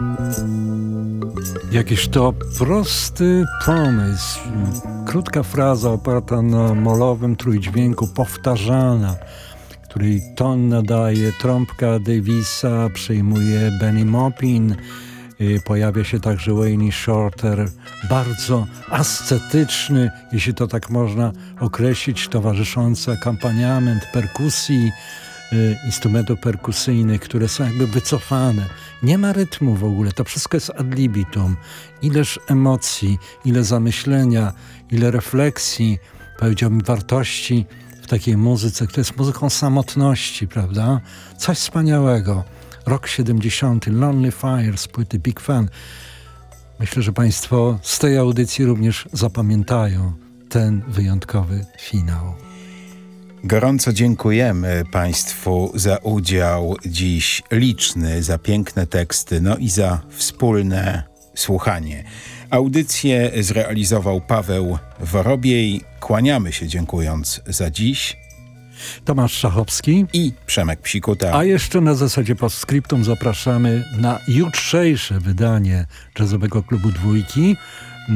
Jakiś to prosty pomysł. Krótka fraza oparta na molowym trójdźwięku, powtarzana, której ton nadaje trąbka Davisa, przyjmuje Benny Maupin, pojawia się także Wayne Shorter, bardzo ascetyczny, jeśli to tak można określić, towarzyszący akompaniament perkusji, instrumentów perkusyjnych, które są jakby wycofane. Nie ma rytmu w ogóle, to wszystko jest ad libitum. Ileż emocji, ile zamyślenia, ile refleksji, powiedziałbym wartości w takiej muzyce, która jest muzyką samotności, prawda? Coś wspaniałego. Rok 70. Lonely Fire z płyty Big Fan. Myślę, że Państwo z tej audycji również zapamiętają ten wyjątkowy finał. Gorąco dziękujemy Państwu za udział dziś liczny, za piękne teksty, no i za wspólne słuchanie. Audycję zrealizował Paweł Worobiej. Kłaniamy się dziękując za dziś. Tomasz Szachowski I Przemek Psikuta. A jeszcze na zasadzie postscriptum zapraszamy na jutrzejsze wydanie Jazzowego Klubu Dwójki.